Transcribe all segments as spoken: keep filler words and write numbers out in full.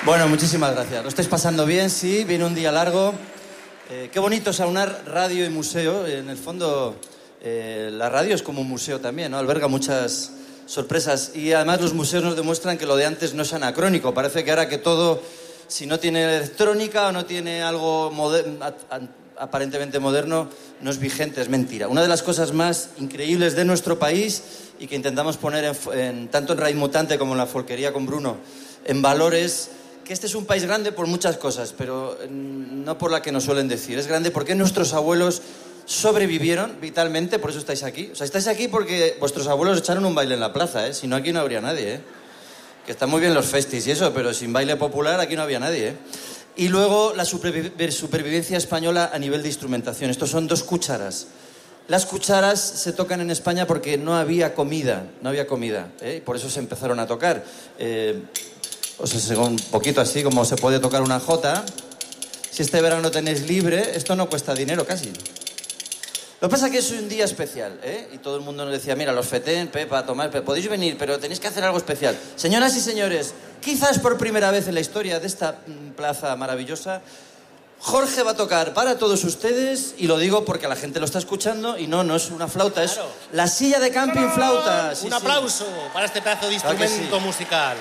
Bueno, muchísimas gracias. ¿Lo estáis pasando bien? Sí, viene un día largo. Eh, qué bonito es aunar radio y museo. En el fondo, eh, la radio es como un museo también, ¿no? Alberga muchas sorpresas. Y además los museos nos demuestran que lo de antes no es anacrónico. Parece que ahora que todo, si no tiene electrónica o no tiene algo moder- aparentemente moderno, no es vigente, es mentira. Una de las cosas más increíbles de nuestro país y que intentamos poner en, en, tanto en Raíz Mutante como en la Folquería con Bruno en valores, que este es un país grande por muchas cosas, pero no por la que nos suelen decir. Es grande porque nuestros abuelos sobrevivieron vitalmente, por eso estáis aquí. O sea, estáis aquí porque vuestros abuelos echaron un baile en la plaza, ¿eh? Si no, aquí no habría nadie, ¿eh? Que están muy bien los festis y eso, pero sin baile popular aquí no había nadie, ¿eh? Y luego la supervi- supervivencia española a nivel de instrumentación. Estos son dos cucharas. Las cucharas se tocan en España porque no había comida, no había comida, ¿eh? Por eso se empezaron a tocar. Eh, os enseño un poquito así como se puede tocar una jota. Si este verano tenéis libre, esto no cuesta dinero casi. Lo que pasa es que es un día especial, ¿eh? Y todo el mundo nos decía, mira, los fetén, Pepa, Tomás, Pepa, podéis venir, pero tenéis que hacer algo especial. Señoras y señores, quizás por primera vez en la historia de esta plaza maravillosa, Jorge va a tocar para todos ustedes, y lo digo porque la gente lo está escuchando, y no, no es una flauta, es Claro. la silla de camping flauta. Sí, Un sí. aplauso para este pedazo de Claro que instrumento sí. musical.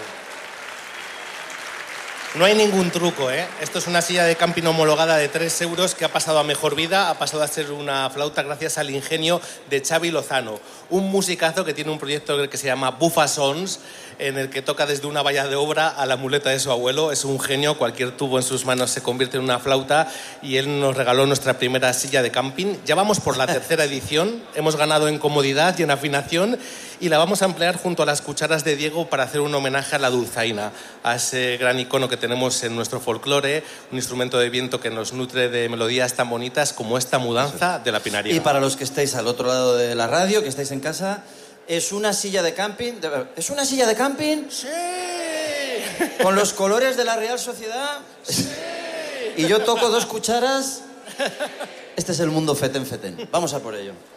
No hay ningún truco, ¿eh? Esto es una silla de camping homologada de tres euros que ha pasado a mejor vida, ha pasado a ser una flauta gracias al ingenio de Xavi Lozano, un musicazo que tiene un proyecto que se llama Bufa Sons, en el que toca desde una valla de obra a la muleta de su abuelo. Es un genio, cualquier tubo en sus manos se convierte en una flauta, y él nos regaló nuestra primera silla de camping. Ya vamos por la tercera edición, hemos ganado en comodidad y en afinación, y la vamos a emplear junto a las cucharas de Diego para hacer un homenaje a la dulzaina, a ese gran icono que tenemos en nuestro folclore, un instrumento de viento que nos nutre de melodías tan bonitas como esta mudanza de la pinaria. Y para los que estáis al otro lado de la radio, que estáis en casa, es una silla de camping. De... ¿Es una silla de camping? ¡Sí! Con los colores de la Real Sociedad. ¡Sí! Y yo toco dos cucharas. Este es el mundo fetén fetén. Vamos a por ello.